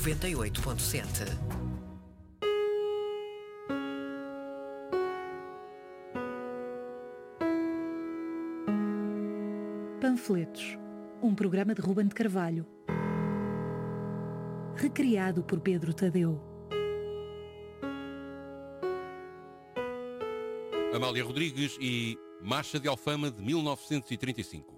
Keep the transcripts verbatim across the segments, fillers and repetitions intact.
noventa e oito ponto sete. Panfletos, um programa de Ruben de Carvalho, recriado por Pedro Tadeu. Amália Rodrigues e Marcha de Alfama de mil novecentos e trinta e cinco.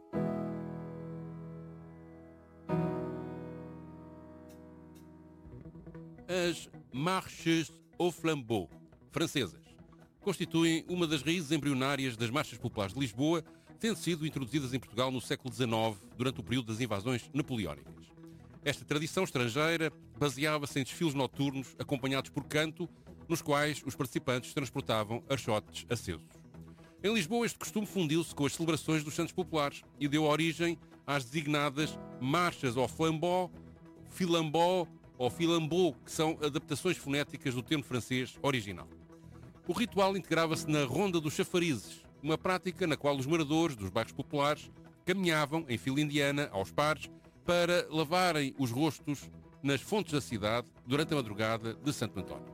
As Marches au Flambeau, francesas, constituem uma das raízes embrionárias das marchas populares de Lisboa, tendo sido introduzidas em Portugal no século dezenove, durante o período das invasões napoleónicas. Esta tradição estrangeira baseava-se em desfiles noturnos acompanhados por canto, nos quais os participantes transportavam archotes acesos. Em Lisboa, este costume fundiu-se com as celebrações dos Santos Populares e deu origem às designadas Marchas ao Flambeau, Filambó ou Filambeau, que são adaptações fonéticas do termo francês original. O ritual integrava-se na Ronda dos Chafarizes, uma prática na qual os moradores dos bairros populares caminhavam em fila indiana aos pares para lavarem os rostos nas fontes da cidade durante a madrugada de Santo António.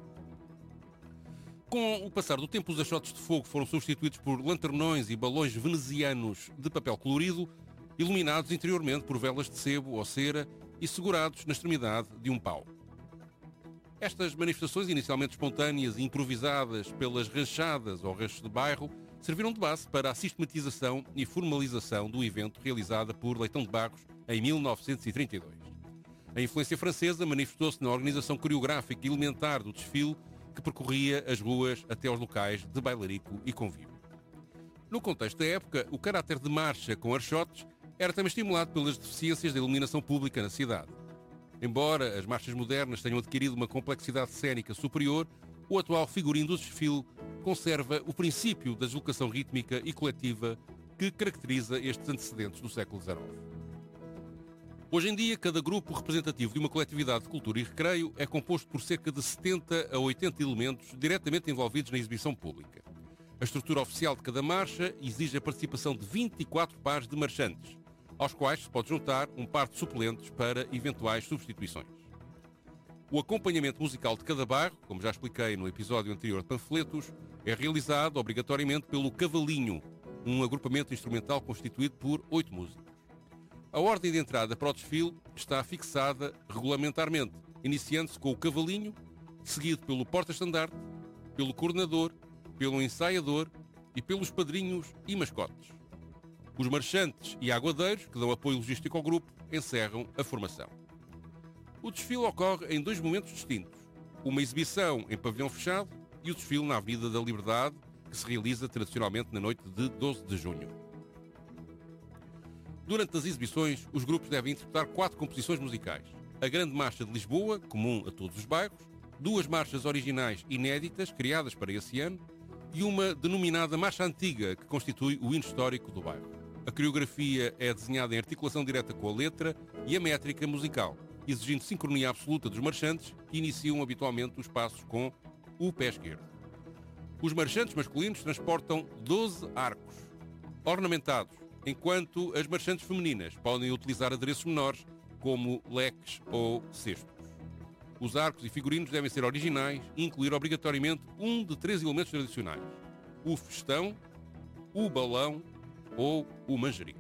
Com o passar do tempo, os achotes de fogo foram substituídos por lanternões e balões venezianos de papel colorido, iluminados interiormente por velas de sebo ou cera e segurados na extremidade de um pau. Estas manifestações, inicialmente espontâneas e improvisadas pelas ranchadas ou ranchos de bairro, serviram de base para a sistematização e formalização do evento realizada por Leitão de Barros em mil novecentos e trinta e dois. A influência francesa manifestou-se na organização coreográfica e elementar do desfile, que percorria as ruas até aos locais de bailarico e convívio. No contexto da época, o caráter de marcha com archotes era também estimulado pelas deficiências da iluminação pública na cidade. Embora as marchas modernas tenham adquirido uma complexidade cênica superior, o atual figurino do desfile conserva o princípio da deslocação rítmica e coletiva que caracteriza estes antecedentes do século dezenove. Hoje em dia, cada grupo representativo de uma coletividade de cultura e recreio é composto por cerca de setenta a oitenta elementos diretamente envolvidos na exibição pública. A estrutura oficial de cada marcha exige a participação de vinte e quatro pares de marchantes, aos quais se pode juntar um par de suplentes para eventuais substituições. O acompanhamento musical de cada bairro, como já expliquei no episódio anterior de Panfletos, é realizado obrigatoriamente pelo Cavalinho, um agrupamento instrumental constituído por oito músicos. A ordem de entrada para o desfile está fixada regulamentarmente, iniciando-se com o Cavalinho, seguido pelo porta-estandarte, pelo coordenador, pelo ensaiador e pelos padrinhos e mascotes. Os marchantes e aguadeiros, que dão apoio logístico ao grupo, encerram a formação. O desfile ocorre em dois momentos distintos: uma exibição em pavilhão fechado e o desfile na Avenida da Liberdade, que se realiza tradicionalmente na noite de doze de junho. Durante as exibições, os grupos devem interpretar quatro composições musicais: a Grande Marcha de Lisboa, comum a todos os bairros, duas marchas originais inéditas, criadas para esse ano, e uma denominada Marcha Antiga, que constitui o hino histórico do bairro. A coreografia é desenhada em articulação direta com a letra e a métrica musical, exigindo sincronia absoluta dos marchantes, que iniciam habitualmente os passos com o pé esquerdo. Os marchantes masculinos transportam doze arcos, ornamentados, enquanto as marchantes femininas podem utilizar adereços menores, como leques ou cestos. Os arcos e figurinos devem ser originais e incluir obrigatoriamente um de três elementos tradicionais: o festão, o balão ou o manjerico.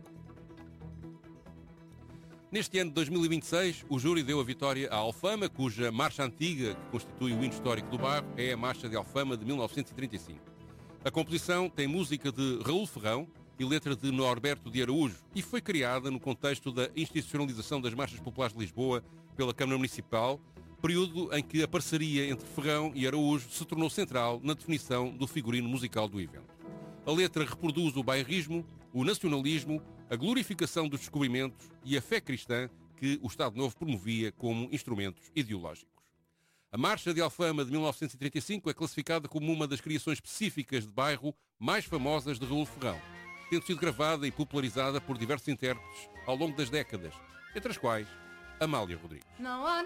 Neste ano de dois mil e vinte e seis, o júri deu a vitória à Alfama, cuja marcha antiga, que constitui o hino histórico do bairro, é a Marcha de Alfama de mil novecentos e trinta e cinco. A composição tem música de Raul Ferrão e letra de Norberto de Araújo e foi criada no contexto da institucionalização das Marchas Populares de Lisboa pela Câmara Municipal, período em que a parceria entre Ferrão e Araújo se tornou central na definição do figurino musical do evento. A letra reproduz o bairrismo, o nacionalismo, a glorificação dos descobrimentos e a fé cristã que o Estado Novo promovia como instrumentos ideológicos. A Marcha de Alfama de mil novecentos e trinta e cinco é classificada como uma das criações específicas de bairro mais famosas de Raul Ferrão, tendo sido gravada e popularizada por diversos intérpretes ao longo das décadas, entre as quais Amália Rodrigues. Não há